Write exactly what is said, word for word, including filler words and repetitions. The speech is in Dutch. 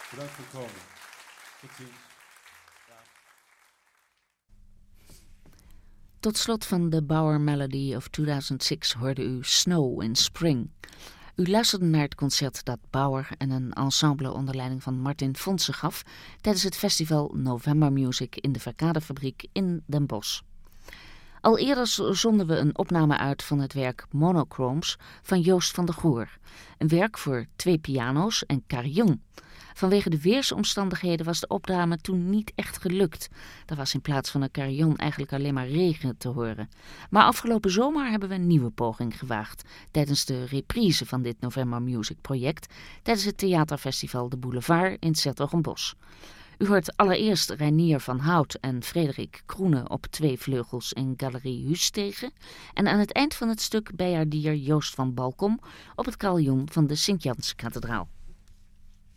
Bedankt voor het komen. Tot ziens. Tot slot van de Bower Melody of tweeduizend zes hoorde u Snow in Spring. U luisterde naar het concert dat Bower en een ensemble onder leiding van Martin Fonse gaf tijdens het festival November Music in de Verkadefabriek in Den Bosch. Al eerder zonden we een opname uit van het werk Monochromes van Joost van der Goor. Een werk voor twee piano's en carillon. Vanwege de weersomstandigheden was de opname toen niet echt gelukt. Er was in plaats van een carillon eigenlijk alleen maar regen te horen. Maar afgelopen zomer hebben we een nieuwe poging gewaagd tijdens de reprise van dit November Music project tijdens het theaterfestival De Boulevard in 's-Hertogenbosch. U hoort allereerst Reinier van Hout en Frederik Kroene op twee vleugels in Galerie Hustegen en aan het eind van het stuk bijaardier Joost van Balkom op het carillon van de Sint-Janskathedraal.